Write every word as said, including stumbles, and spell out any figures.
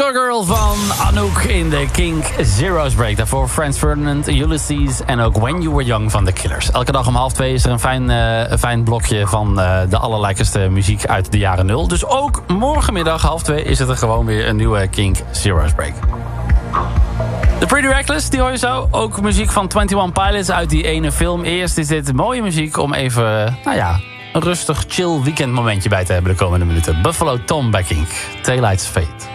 Sugar Girl van Anouk in de Kink Zero's Break. Daarvoor Franz Ferdinand, Ulysses en ook When You Were Young van The Killers. Elke dag om half twee is er een fijn, uh, een fijn blokje van uh, de allerlekkerste muziek uit de jaren nul. Dus ook morgenmiddag half twee is het er gewoon weer een nieuwe Kink Zero's Break. The Pretty Reckless, die hoor je zo. Ook muziek van eenentwintig Pilots uit die ene film. Eerst is dit mooie muziek om even, nou ja, een rustig, chill weekendmomentje bij te hebben de komende minuten. Buffalo Tom bij Kink. Daylight's Fate.